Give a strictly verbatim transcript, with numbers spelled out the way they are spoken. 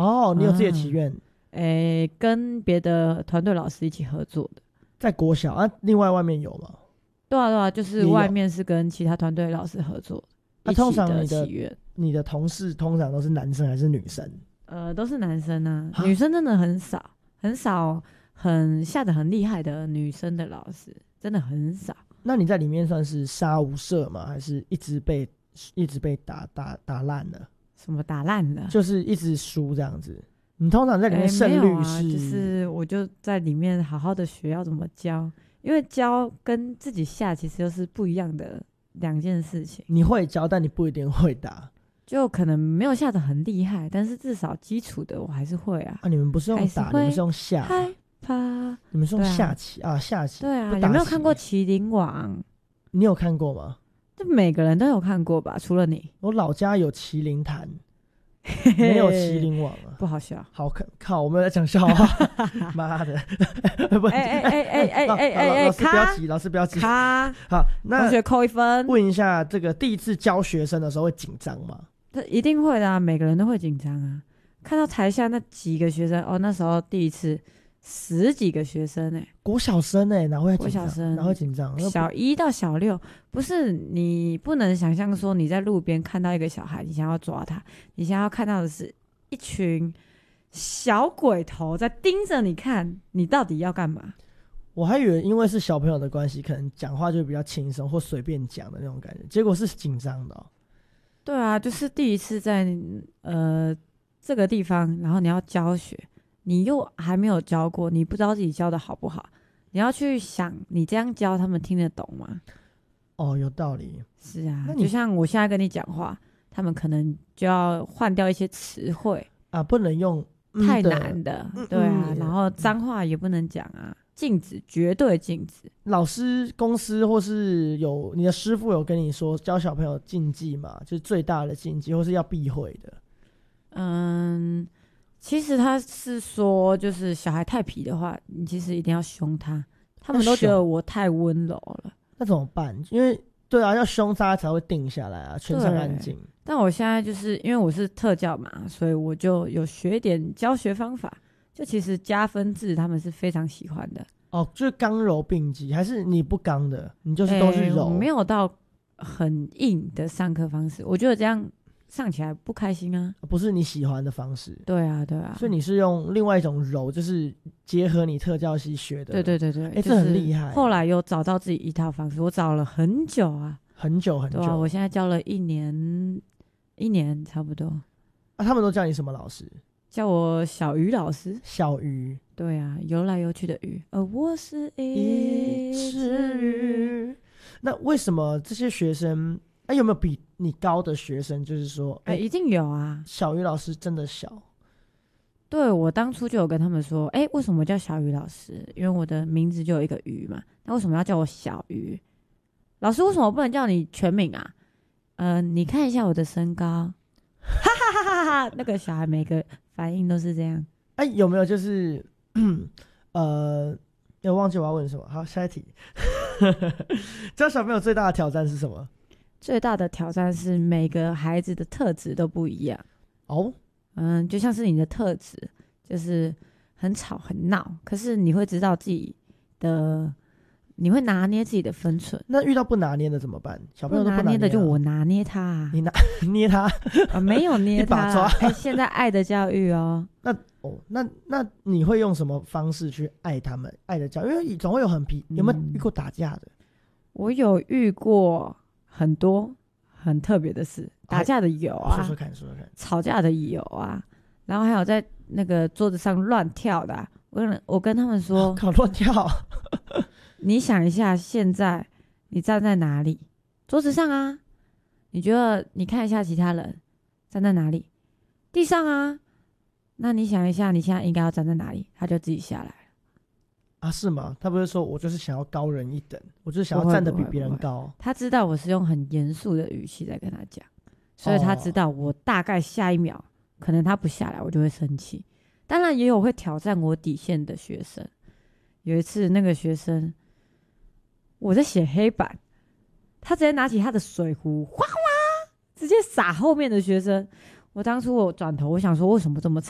哦，你有自己的祈愿？ 诶、啊，跟别的团队老师一起合作的。 在国小啊？另外外面有吗？ 对啊对啊，就是外面是跟其他团队老师合作的。 啊，通常你的祈愿， 你的同事通常都是男生还是女生？ 呃，都是男生啊，女生真的很少，很少，很下得很厉害的女生的老师真的很少。 那你在里面算是杀无赦吗？还是一直被一直被打打打烂了？ 什么打烂了？ 就是一直输这样子。你通常在里面胜率是、欸啊？就是我就在里面好好的学要怎么教，因为教跟自己下其实又是不一样的两件事情。 你会教，但你不一定会打， 就可能没有下得很厉害，但是至少基础的我还是会啊。 啊，你们不是用打，你们是用下。 害怕， 你们是用下棋 啊, 啊？下棋。 对啊，有没有看过《麒麟王》？ 你有看过吗？ 就每个人都有看过吧，除了你。 我老家有麒麟坛。没有麒麟王啊， 不好笑。 好看，靠，我们在讲笑话，妈的！不，哎哎哎哎哎哎哎， 老师不要急，老师不要急。 卡， 好，那同学扣一分。 问一下，这个第一次教学生的时候会紧张吗？ 这一定会的啊，每个人都会紧张啊。看到台下那几个学生，哦，那时候第一次。十几个学生哎、欸， 国小生哎、欸，哪会紧张？ 国小生哪会紧张？ 小一到小六，不是你不能想象说你在路边看到一个小孩，你想要抓他，你想要看到的是一群小鬼头在盯着你看，你到底要干嘛？ 我还以为因为是小朋友的关系，可能讲话就比较轻松或随便讲的那种感觉，结果是紧张的、哦。 对啊，就是第一次在呃这个地方，然后你要教学。你又还没有教过，你不知道自己教的好不好，你要去想你这样教他们听得懂吗？ 哦，有道理。 是啊，就像我现在跟你讲话，他们可能就要换掉一些词汇啊，不能用、 嗯、太难的、嗯、对啊、嗯、然后脏话也不能讲啊，禁止，绝对禁止。 老师公司或是有你的师傅有跟你说教小朋友禁忌嘛，就是最大的禁忌或是要避讳的？ 嗯，其实他是说，就是小孩太皮的话，你其实一定要凶他。他们都觉得我太温柔了， 那怎么办？因为对啊，要凶他才会定下来啊，全场安静。 但我现在就是因为我是特教嘛，所以我就有学点教学方法。就其实加分制他们是非常喜欢的。 哦，就是刚柔并济，还是你不刚的，你就是都是柔？ 欸、我没有到很硬的上课方式，我觉得这样。上起来不开心啊， 不是你喜欢的方式。 对啊对啊， 所以你是用另外一种柔，就是结合你特教系学的。 对对对对， 哎、欸，这很厉害。 后来有找到自己一套方式，我找了很久啊， 很久很久。 对啊，我现在教了一年，一年差不多。 啊，他们都叫你什么老师？ 叫我小鱼老师。 小鱼。 对啊，游来游去的鱼。呃，我是一只鱼。那为什么这些学生？哎、啊，有没有比你高的学生？就是说，哎、 欸，一定有啊。 小鱼老师真的小。 对，我当初就有跟他们说，哎、欸，为什么叫小鱼老师？因为我的名字就有一个鱼嘛。那为什么要叫我小鱼？老师为什么不能叫你全名啊？呃，你看一下我的身高，哈哈哈哈哈！那个小孩每个反应都是这样。 哎、欸，有没有就是，呃，我忘记我要问什么。好，下一题。教小朋友最大的挑战是什么？ 最大的挑战是每个孩子的特质都不一样哦， 嗯，就像是你的特质就是很吵很闹，可是你会知道自己的，你会拿捏自己的分寸。 那遇到不拿捏的怎么办？小朋友都不拿捏、啊、 拿捏的就我拿捏他、啊， 你拿捏他啊，没有捏他， 一把抓。 哎、欸，现在爱的教育哦， 那哦，那那你会用什么方式去爱他们？爱的教育，因为总会有很皮，有没有遇过打架的？嗯、 我有遇过。很多很特别的事，打架的有啊， 说说看，说说看， 吵架的有啊，然后还有在那个桌子上乱跳的、啊。我跟我跟他们说， 搞乱跳。 你想一下，现在你站在哪里？桌子上啊。你觉得你看一下其他人站在哪里？地上啊。那你想一下，你现在应该要站在哪里？他就自己下来了。 啊，是吗？他不是说我就是想要高人一等，我就是想要站得比别人高。 他知道我是用很严肃的语气在跟他讲，所以他知道我大概下一秒、哦、可能他不下来，我就会生气。当然也有会挑战我底线的学生。有一次那个学生，我在写黑板，他直接拿起他的水壶，哗哗，直接洒后面的学生。我当初我转头，我想说为什么这么